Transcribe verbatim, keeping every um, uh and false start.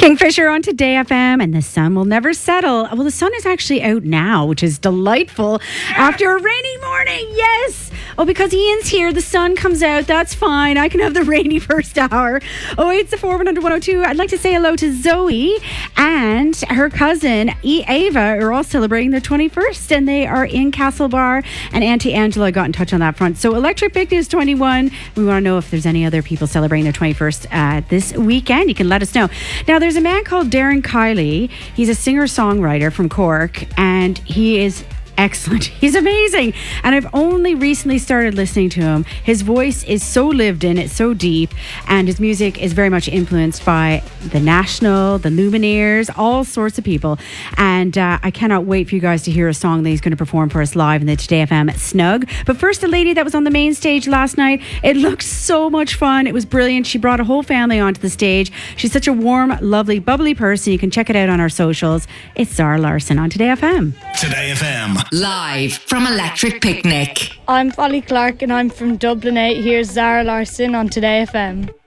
Kingfisher on Today F M, and the sun will never settle. Well, the sun is actually out now, which is delightful after a rainy morning. Yes. Oh, because Ian's here, the sun comes out. That's fine. I can have the rainy first hour. Oh, it's the four one hundred one oh two. I'd like to say hello to Zoe and her cousin E. Ava are all celebrating their twenty-first, and they are in Castlebar. And Auntie Angela got in touch on that front. So Electric Picnic is twenty-one. We want to know if there's any other people celebrating their twenty-first uh, this weekend. You can let us know. Now, there's a man called Darren Kiley. He's a singer-songwriter from Cork, and he is excellent. He's amazing. And I've only recently started listening to him. His voice is so lived in, it's so deep, and his music is very much influenced by The National, The Lumineers, all sorts of people. And uh, I cannot wait for you guys to hear a song that he's going to perform for us live in the Today F M Snug. But first, the lady that was on the main stage last night, it looked so much fun. It was brilliant. She brought a whole family onto the stage. She's such a warm, lovely, bubbly person. You can check it out on our socials. It's Zara Larson on Today F M. Today F M. Live from Electric Picnic. I'm Polly Clark and I'm from Dublin eight. Here's Zara Larson on Today F M.